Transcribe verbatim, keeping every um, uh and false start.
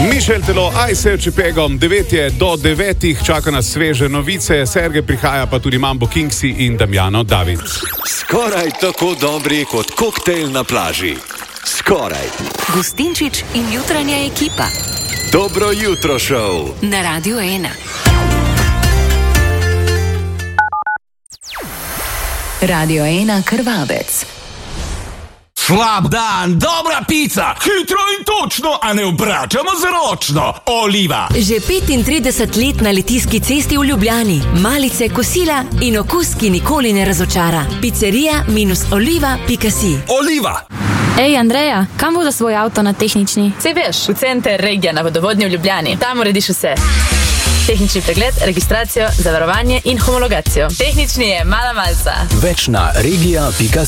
Mišel telo, aj se očepegom, devet je do devetih, čaka nas sveže novice, Sergej prihaja, pa tudi Mambo Kingsi in Damjano David. Skoraj tako dobri kot koktejl na plaži. Skoraj. Gustinčič in jutranja ekipa. Dobro jutro šov. Na Radiu ena. Radio ena Krvavec. Slab dan, dobra pica, hitro in točno, a ne obračamo z ročno. Oliva. Že petintrideset let na Litijski cesti v Ljubljani. Malice, kosila in okus, ki nikoli ne razočara. Pizzerija minus oliva pika si. Oliva. Ej, Andreja, kam bo za svoj avto na tehnični? Sej veš, v center Regija na vodovodnju v Ljubljani. Tam urediš vse. Tehnični pregled, registracijo, zavarovanje in homologacijo. Tehnični je mala malca. Več na regija pika si.